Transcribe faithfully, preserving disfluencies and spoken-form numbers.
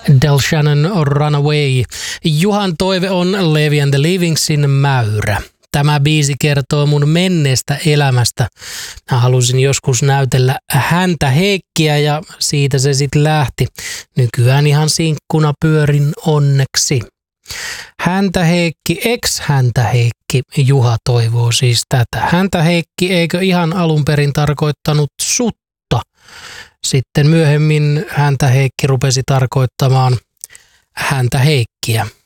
Del Shannon Runaway. Juhan toive on Levi and the Livingsin Mäyrä. Tämä biisi kertoo mun menneestä elämästä. Mä halusin joskus näytellä häntä Heikkiä ja siitä se sitten lähti. Nykyään ihan sinkkuna pyörin onneksi. Häntä Heikki, ex häntä Heikki, Juha toivoo siis tätä. Häntä Heikki eikö ihan alun perin tarkoittanut sutta? Sitten myöhemmin häntä Heikki rupesi tarkoittamaan häntä Heikkiä.